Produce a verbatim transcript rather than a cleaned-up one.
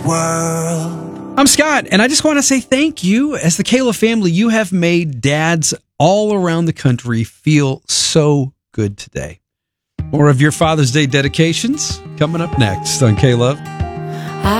world. I'm Scott, and I just want to say thank you. As the Kayla family, you have made dads all around the country feel so good today. More of your Father's Day dedications coming up next on K-Love.